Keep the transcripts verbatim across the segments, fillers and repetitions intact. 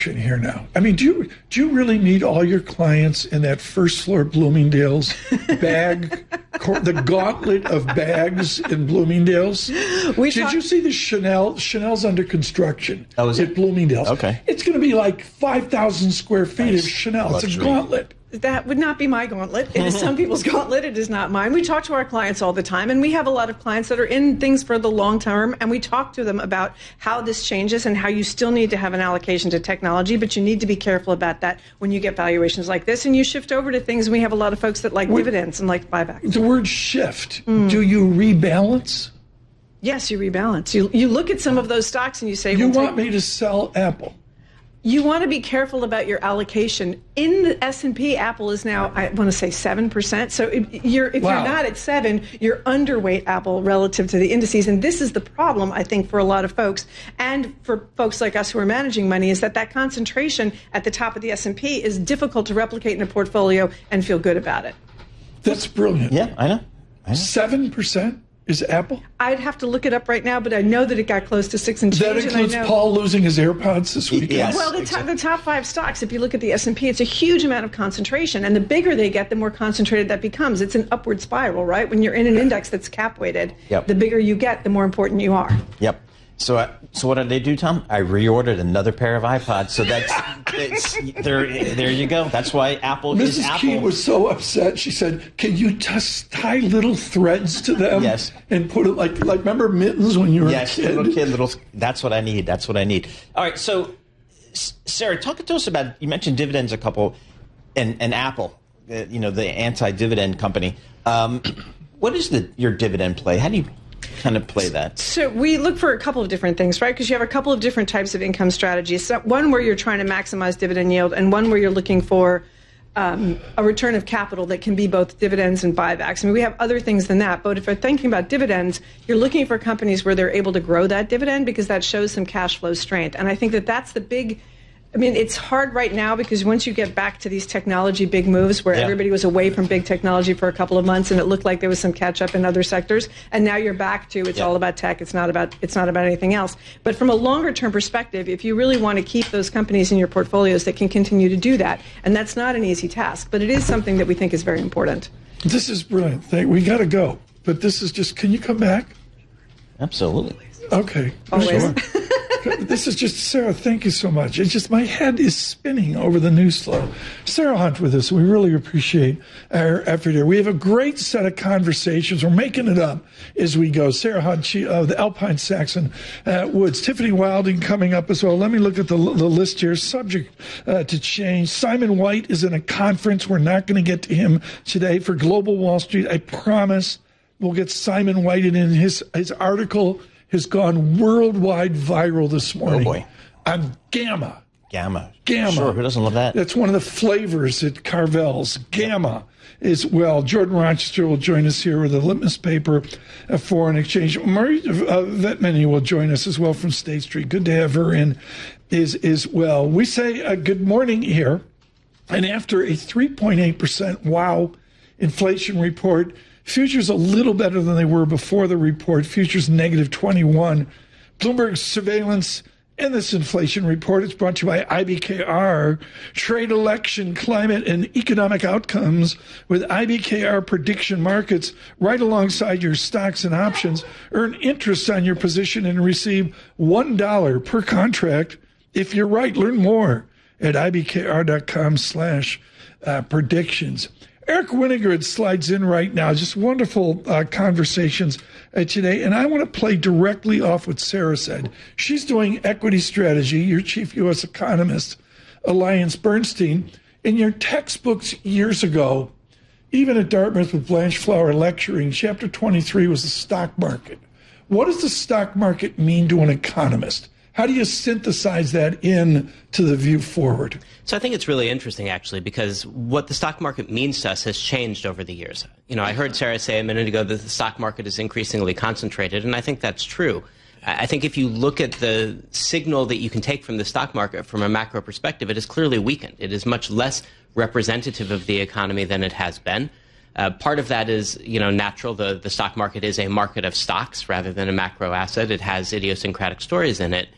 here now. I mean, do you do you really need all your clients in that first floor Bloomingdale's bag, the gauntlet of bags in Bloomingdale's? We Did talk- you see the Chanel? Chanel's under construction oh, is at it? Bloomingdale's. Okay. It's going to be like five thousand square feet nice. of Chanel. Luxury. It's a gauntlet. That would not be my gauntlet. It is some people's gauntlet. It is not mine. We talk to our clients all the time, and we have a lot of clients that are in things for the long term, and we talk to them about how this changes and how you still need to have an allocation to technology, but you need to be careful about that when you get valuations like this, and you shift over to things. We have a lot of folks that like Wait, dividends and like buybacks. The word shift, mm. do you rebalance? Yes, you rebalance. You you look at some of those stocks and you say, You we'll want take- me to sell Apple? You want to be careful about your allocation. In the S and P, Apple is now, I want to say seven percent. So if, you're, if wow. you're not at seven, you're underweight Apple relative to the indices. And this is the problem, I think, for a lot of folks. And for folks like us who are managing money, is that that concentration at the top of the S and P is difficult to replicate in a portfolio and feel good about it. That's brilliant. Yeah, I know. I know. seven percent is Apple? I'd have to look it up right now, but I know that it got close to six and change. That includes and I know, Paul losing his AirPods this weekend? Yes, well, the, exactly. top, the top five stocks, if you look at the S and P, it's a huge amount of concentration. And the bigger they get, the more concentrated that becomes. It's an upward spiral, right? When you're in an index that's cap-weighted, yep. the bigger you get, the more important you are. Yep. So, uh, so what did I do, Tom? I reordered another pair of iPods. So that's it's, there. There you go. That's why Apple Missus is Apple. Key was so upset. She said, "Can you just tie little threads to them?" Yes. And put it like like remember mittens when you were yes, a kid? little kid, little. That's what I need. That's what I need. All right. So, Sarah, talk to us about. You mentioned dividends a couple, and and Apple. Uh, you know, the anti-dividend company. Um, what is the your dividend play? How do you kind of play that? So we look for a couple of different things, right? Because you have a couple of different types of income strategies. So one where you're trying to maximize dividend yield, and one where you're looking for um, a return of capital that can be both dividends and buybacks. I mean, we have other things than that. But if you're thinking about dividends, you're looking for companies where they're able to grow that dividend because that shows some cash flow strength. And I think that that's the big... I mean, it's hard right now because once you get back to these technology big moves where yeah. everybody was away from big technology for a couple of months and it looked like there was some catch up in other sectors, and now you're back to it's yeah. all about tech. It's not about it's not about anything else. But from a longer term perspective, if you really want to keep those companies in your portfolios that can continue to do that, and that's not an easy task, but it is something that we think is very important. This is brilliant. We got to go, but this is just. Can you come back? Absolutely. Okay. Always. Sure. This is just, Sarah, thank you so much. It's just my head is spinning over the news flow. Sarah Hunt with us. We really appreciate our effort here. We have a great set of conversations. We're making it up as we go. Sarah Hunt, she, uh, the Alpine Saxon uh, Woods. Tiffany Wilding coming up as well. Let me look at the, the list here. Subject uh, to change. Simon White is in a conference. We're not going to get to him today for Global Wall Street. I promise we'll get Simon White in his, his article has gone worldwide viral this morning. Oh, boy. On Gamma. Gamma. Gamma. Sure, who doesn't love that? That's one of the flavors at Carvel's. Gamma is, well, Jordan Rochester will join us here with a litmus paper of foreign exchange. Marie uh, Vetmany will join us as well from State Street. Good to have her in as, as well. We say uh, good morning here. And after a three point eight percent wow inflation report, futures a little better than they were before the report. Futures negative twenty-one. Bloomberg's surveillance in this inflation report is brought to you by I B K R. Trade, election, climate, and economic outcomes with I B K R prediction markets right alongside your stocks and options. Earn interest on your position and receive one dollar per contract. If you're right, learn more at ibkr.com slash predictions. Eric Winograd slides in right now. Just wonderful uh, conversations uh, today. And I want to play directly off what Sarah said. She's doing equity strategy. Your chief U S economist, Alliance Bernstein. In your textbooks years ago, even at Dartmouth with Blanche Flower lecturing, chapter twenty-three was the stock market. What does the stock market mean to an economist? How do you synthesize that in to the view forward? So I think it's really interesting, actually, because what the stock market means to us has changed over the years. You know, I heard Sarah say a minute ago that the stock market is increasingly concentrated, and I think that's true. I think if you look at the signal that you can take from the stock market from a macro perspective, it is clearly weakened. It is much less representative of the economy than it has been. Uh, part of that is, you know, natural. The, the stock market is a market of stocks rather than a macro asset. It has idiosyncratic stories in it.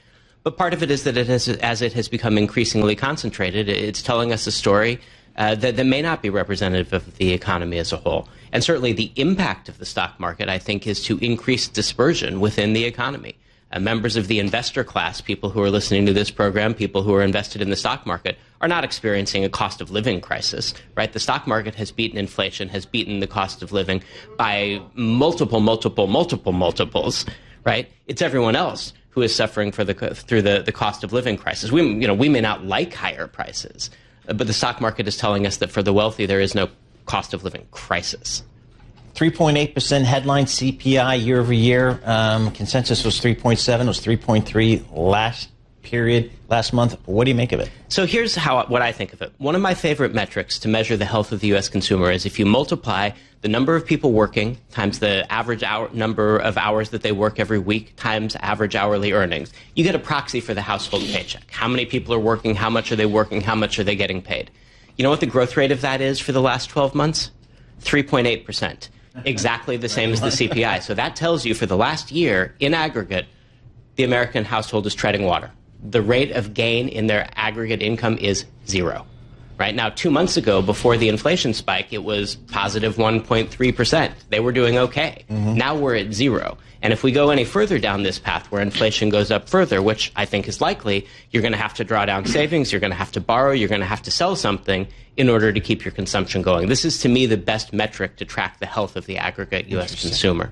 But part of it is that it has, as it has become increasingly concentrated, it's telling us a story uh, that, that may not be representative of the economy as a whole. And certainly the impact of the stock market, I think, is to increase dispersion within the economy. Uh, members of the investor class, people who are listening to this program, people who are invested in the stock market, are not experiencing a cost of living crisis, right? The stock market has beaten inflation, has beaten the cost of living by multiple, multiple, multiple multiples, right? It's everyone else who is suffering for the, through the, the cost of living crisis. We, you know, we may not like higher prices, but the stock market is telling us that for the wealthy, there is no cost of living crisis. three point eight percent headline C P I year over year. Um, consensus was three point seven, was three point three last period, last month. What do you make of it? So here's how what I think of it. One of my favorite metrics to measure the health of the U S consumer is if you multiply the number of people working times the average hour, number of hours that they work every week times average hourly earnings, you get a proxy for the household paycheck. How many people are working? How much are they working? How much are they getting paid? You know what the growth rate of that is for the last twelve months? three point eight percent. Exactly the same as the C P I. So that tells you for the last year, in aggregate, the American household is treading water. The rate of gain in their aggregate income is zero. Right now, two months ago, before the inflation spike, it was positive one point three percent. They were doing okay. Mm-hmm. Now we're at zero. And if we go any further down this path where inflation goes up further, which I think is likely, you're going to have to draw down savings, you're going to have to borrow, you're going to have to sell something in order to keep your consumption going. This is, to me, the best metric to track the health of the aggregate U S consumer.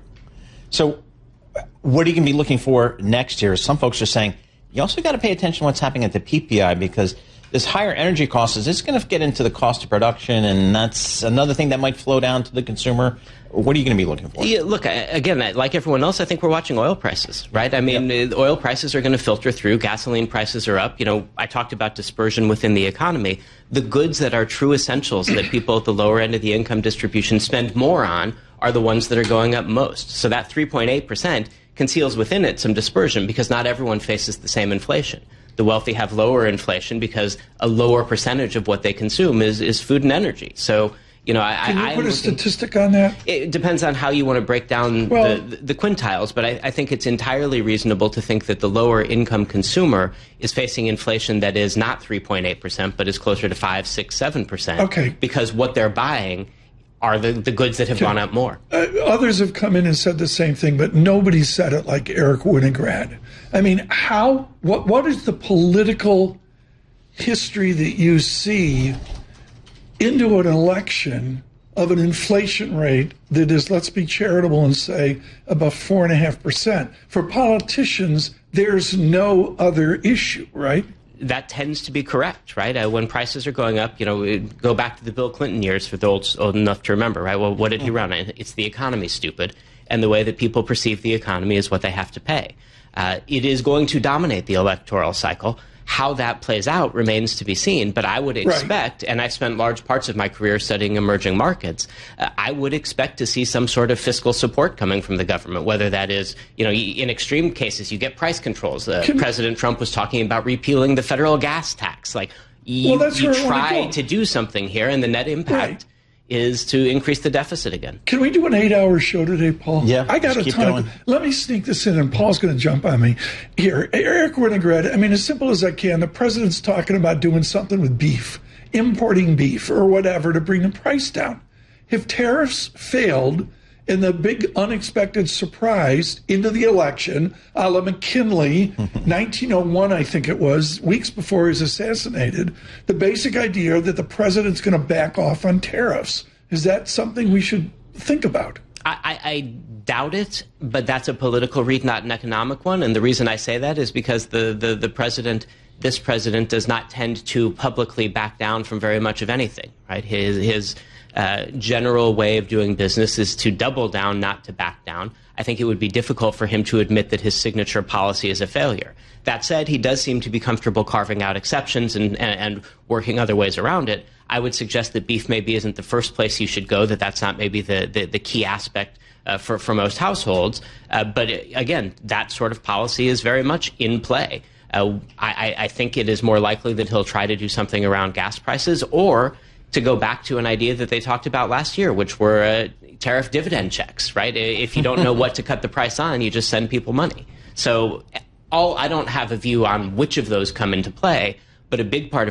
So what are you going to be looking for next year? Some folks are saying, you also got to pay attention to what's happening at the P P I, because this higher energy cost is it's going to get into the cost of production, and that's another thing that might flow down to the consumer. What are you going to be looking for? Yeah, look, again, like everyone else, I think we're watching oil prices, right? I mean, yep. Oil prices are going to filter through. Gasoline prices are up. You know, I talked about dispersion within the economy. The goods that are true essentials that people at the lower end of the income distribution spend more on are the ones that are going up most. So that three point eight percent conceals within it some dispersion because not everyone faces the same inflation. The wealthy have lower inflation because a lower percentage of what they consume is, is food and energy. So, you know, I... Can you I, put I'm a statistic on that? It depends on how you want to break down well, the, the quintiles, but I, I think it's entirely reasonable to think that the lower income consumer is facing inflation that is not three point eight percent, but is closer to five, six, seven percent. Okay. Because what they're buying are the, the goods that have okay. gone up more. Uh, others have come in and said the same thing, but nobody said it like Eric Winograd. I mean, how, what, what is the political history that you see into an election of an inflation rate that is, let's be charitable and say, about four and a half percent? For politicians, there's no other issue, right? That tends to be correct, right? Uh, when prices are going up, you know, go back to the Bill Clinton years for the old, old enough to remember, right? Well, what did he run? It's the economy, stupid. And the way that people perceive the economy is what they have to pay. Uh, it is going to dominate the electoral cycle. How that plays out remains to be seen, but I would expect, right. and I spent large parts of my career studying emerging markets, uh, I would expect to see some sort of fiscal support coming from the government, whether that is, you know, in extreme cases, you get price controls. Uh, President Trump was talking about repealing the federal gas tax. Like, you, well, you try to do something here, and the net impact right. is to increase the deficit again. Can we do an eight-hour show today, Paul? Yeah, I got a ton going. of, let me sneak this in, and Paul's going to jump on me. Here, Eric Winograd, I mean, as simple as I can, the president's talking about doing something with beef, importing beef or whatever to bring the price down. If tariffs failed in the big unexpected surprise into the election, a la McKinley, nineteen oh one, I think it was, weeks before he was assassinated, the basic idea that the president's going to back off on tariffs. Is that something we should think about? I, I, I doubt it, but that's a political read, not an economic one. And the reason I say that is because the, the, the president, this president, does not tend to publicly back down from very much of anything, right? His, his uh, general way of doing business is to double down, not to back down. I think it would be difficult for him to admit that his signature policy is a failure. That said, he does seem to be comfortable carving out exceptions and, and, and working other ways around it. I would suggest that beef maybe isn't the first place you should go, that that's not maybe the, the, the key aspect uh, for, for most households. Uh, but again, that sort of policy is very much in play. Uh, I, I think it is more likely that he'll try to do something around gas prices, or to go back to an idea that they talked about last year, which were uh, tariff dividend checks, right? If you don't know what to cut the price on, you just send people money. So all I don't have a view on which of those come into play, but a big part of